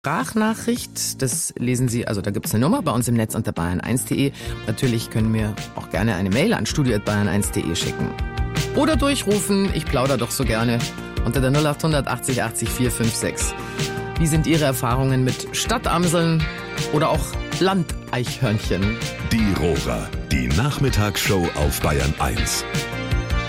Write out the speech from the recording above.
Sprachnachricht, das lesen Sie, also da gibt es eine Nummer bei uns im Netz unter bayern1.de. Natürlich können wir auch gerne eine Mail an studio@bayern1.de schicken. Oder durchrufen, ich plaudere doch so gerne, unter der 0800 80 80 456. Wie sind Ihre Erfahrungen mit Stadtamseln oder auch Landeichhörnchen? Die Rohrer, die Nachmittagsshow auf Bayern 1.